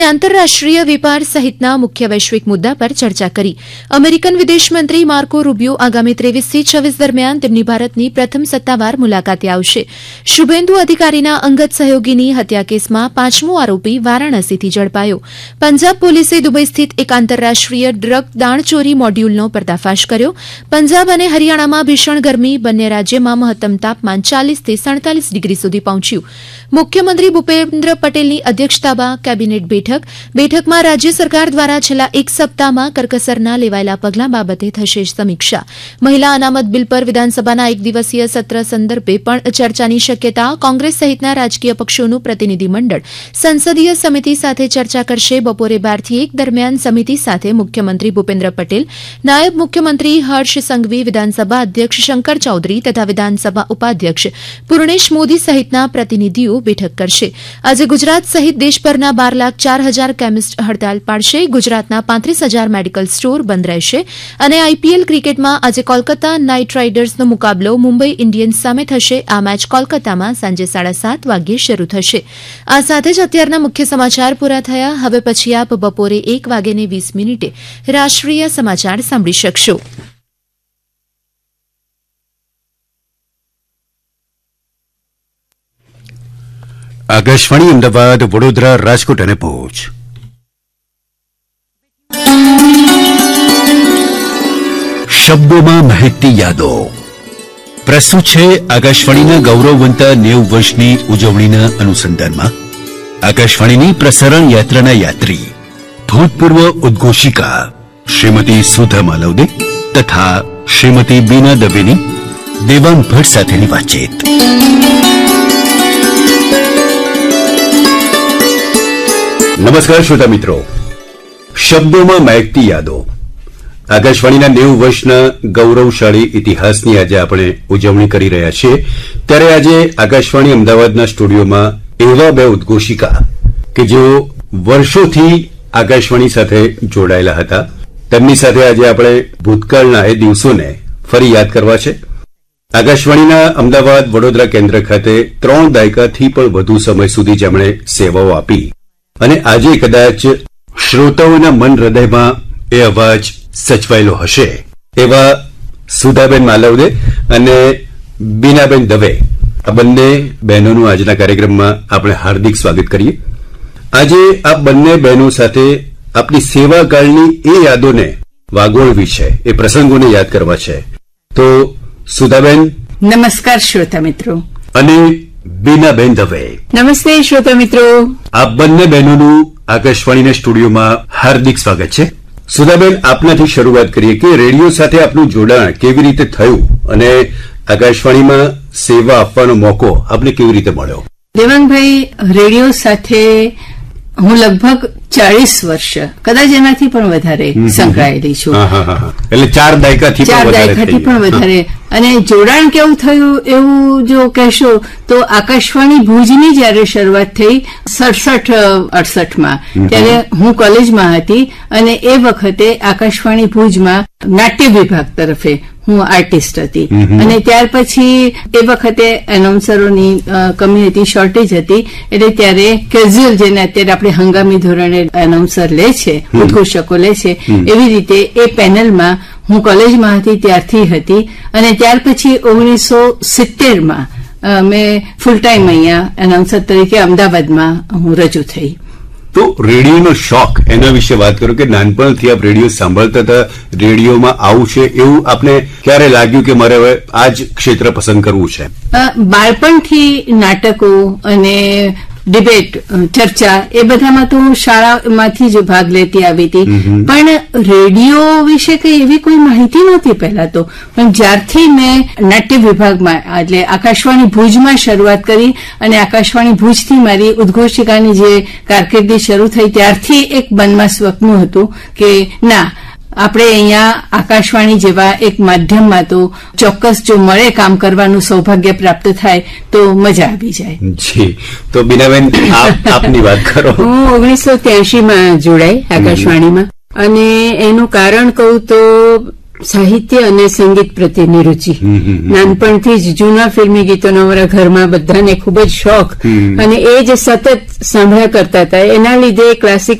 આંતરરાષ્ટ્રીય વેપાર સહિતના મુખ્ય વૈશ્વિક મુદ્દા પર ચર્ચા કરી. અમેરિકન વિદેશમંત્રી માર્કો રૂબિયો આગામી 23 થી 26 દરમિયાન તેમની ભારતની પ્રથમ સત્તાવાર મુલાકાતે આવશે. શુભેન્દુ અધિકારીના અંગત સહયોગીની હત્યા કેસમાં 5મો આરોપી વારાણસીથી ઝડપાયો. પંજાબ પોલીસે દુબઈ સ્થિત એક આંતરરાષ્ટ્રીય ડ્રગ દાણચોરી મોડ્યુલનો પર્દાફાશ કર્યો. પંજાબ અને હરિયાણામાં ભીષણ ગરમી, બંને રાજ્યમાં મહત્તમ તાપમાન 40 થી 47 ડિગ્રી સુધી પહોંચ્યું. મુખ્યમંત્રી ભૂપેન્દ્ર પટેલની અધ્યક્ષતામાં કેબિનેટ બેઠકમાં રાજ્ય સરકાર દ્વારા છેલ્લા એક સપ્તાહમાં કરકસરના લેવાયેલા પગલાં બાબતે થશે સમીક્ષા. મહિલા અનામત બિલ પર વિધાનસભાના એક દિવસીય સત્ર સંદર્ભે પણ ચર્ચાની શક્યતા. કોંગ્રેસ સહિતના રાજકીય પક્ષોનું પ્રતિનિધિમંડળ સંસદીય સમિતિ સાથે ચર્ચા કરશે. બપોરે 12 થી 1 દરમિયાન સમિતિ સાથે મુખ્યમંત્રી ભૂપેન્દ્ર પટેલ, નાયબ મુખ્યમંત્રી હર્ષ સંઘવી, વિધાનસભા અધ્યક્ષ શંકર ચૌધરી તથા વિધાનસભા ઉપાધ્યક્ષ પૂર્ણેશ મોદી સહિતના પ્રતિનિધિઓ બેઠક કરશે. આજે ગુજરાત સહિત દેશભરના 12,04,000 કેમિસ્ટ હડતાલ પાડશે. ગુજરાતના 35,000 મેડિકલ સ્ટોર બંધ રહેશે. અને આઈપીએલ ક્રિકેટમાં આજે કોલકાતા નાઇટ રાઇડર્સનો મુકાબલો મુંબઈ ઇન્ડિયન્સ સામે થશે. આ મેચ કોલકાતામાં સાંજે 7:30 વાગ્યે શરૂ થશે. આ સાથે જ અત્યારના મુખ્ય સમાચાર પૂરા થયા. હવે પછી આપ બપોરે 1:20 રાષ્ટ્રીય સમાચાર સાંભળી શકશો. આકાશવાણી અમદાવાદ, વડોદરા, રાજકોટ અને ભુજ. શબ્દોમાં મહેકતી યાદો પ્રસ્તુત છે આકાશવાણીના ગૌરવવંતા 90 વર્ષની ઉજવણીના અનુસંધાનમાં આકાશવાણીની પ્રસારણ યાત્રાના યાત્રી ભૂતપૂર્વ ઉદ્ઘોષિકા શ્રીમતી સુધા માલવદે તથા શ્રીમતી બીના દવેની દેવાંગ ભટ્ટ સાથેની વાતચીત. નમસ્કાર શ્રોતા મિત્રો, શબ્દોમાં મહેકતી યાદો આકાશવાણીના 90 વર્ષના ગૌરવશાળી ઇતિહાસની આજે આપણે ઉજવણી કરી રહ્યા છીએ. ત્યારે આજે આકાશવાણી અમદાવાદના સ્ટુડિયોમાં એવા બે ઉદ્ઘોષિકા કે જેઓ વર્ષોથી આકાશવાણી સાથે જોડાયેલા હતા, તેમની સાથે આજે આપણે ભૂતકાળના એ દિવસોને ફરી યાદ કરવા છે. આકાશવાણીના અમદાવાદ વડોદરા કેન્દ્ર ખાતે 3 દાયકાથી પણ વધુ સમય સુધી જેમણે સેવાઓ આપી અને આજે કદાચ શ્રોતાઓના મન હૃદયમાં એ અવાજ સચવાયેલો હશે એવા સુધાબેન માલવદે અને બીનાબેન દવે, આ બંને બહેનોનું આજના કાર્યક્રમમાં આપણે હાર્દિક સ્વાગત કરીએ. આજે આ બંને બહેનો સાથે આપની સેવાકાળની એ યાદોને વાગોળવી છે, એ પ્રસંગોને યાદ કરવા છે. તો સુધાબેન, નમસ્કાર શ્રોતા મિત્રો. અને બીનાબેન દવે, નમસ્તે શ્રોતા મિત્રો. આ બંને બહેનોનું આકાશવાણીના સ્ટુડિયોમાં હાર્દિક સ્વાગત છે. સુધાબેન, આપનાથી શરૂઆત કરીએ કે રેડિયો સાથે આપનું જોડાણ કેવી રીતે થયું અને આકાશવાણીમાં સેવા આપવાનો મોકો આપને કેવી રીતે મળ્યો? દેવાંગભાઈ, રેડિયો સાથે હું લગભગ 40 વર્ષ, કદાચ એનાથી પણ વધારે સંકળાયેલી છું. એટલે 4 દાયકાથી પણ વધારે. અને જોડાણ કેવું થયું એવું જો કહેશો તો આકાશવાણી ભુજની જયારે શરૂઆત થઈ 67-68માં, ત્યારે હું કોલેજમાં હતી અને એ વખતે આકાશવાણી ભુજમાં નાટ્ય વિભાગ તરફે હું આર્ટિસ્ટ હતી. અને ત્યાર પછી એ વખતે એનાઉન્સરોની કમી હતી, શોર્ટેજ હતી, એટલે ત્યારે કેઝ્યુઅલ, જેને અત્યારે આપણે હંગામી ધોરણે એનાઉન્સર લે છે, ઉદ્ઘોષકો લે છે, એવી રીતે એ પેનલમાં હું કોલેજમાં હતી ત્યારથી હતી. અને ત્યાર પછી 1970માં મેં ફૂલ ટાઈમ અહીંયા એનાઉન્સર તરીકે અમદાવાદમાં હું રજૂ થઈ. તો રેડિયોનો શોખ, એના વિશે વાત કરો કે નાનપણથી આપ રેડિયો સાંભળતા હતા, રેડિયોમાં આવું છે એવું આપને ક્યારે લાગ્યું કે મારે હવે આ જ ક્ષેત્ર પસંદ કરવું છે? બાળપણથી નાટકો અને ડિબેટ, ચર્ચા, એ બધામાં તો હું શાળામાંથી જ ભાગ લેતી આવી હતી. પણ રેડિયો વિશે કઈ એવી કોઈ માહિતી નહોતી પહેલા તો. પણ જ્યારથી મેં નાટ્ય વિભાગમાં એટલે આકાશવાણી ભુજમાં શરૂઆત કરી અને આકાશવાણી ભુજથી મારી ઉદ્ઘોષિકાની જે કારકિર્દી શરૂ થઈ, ત્યારથી એક મનમાં સ્વપ્ન હતું કે ના, આપણે અહીંયા આકાશવાણી જેવા એક માધ્યમમાં તો ચોક્કસ જો મળે કામ કરવાનું સૌભાગ્ય પ્રાપ્ત થાય તો મજા આવી જાય. જી, તો બીનાબેન આપની વાત કરો. હું 1983માં જોડાઈ આકાશવાણીમાં અને એનું કારણ કહું તો સાહિત્ય અને સંગીત પ્રત્યેની રુચિ. નાનપણથી જ જૂના ફિલ્મી ગીતોનો અમારા ઘરમાં બધાને ખૂબ જ શોખ અને એ જે સતત સાંભળ્યા કરતા હતા એના લીધે ક્લાસિકલ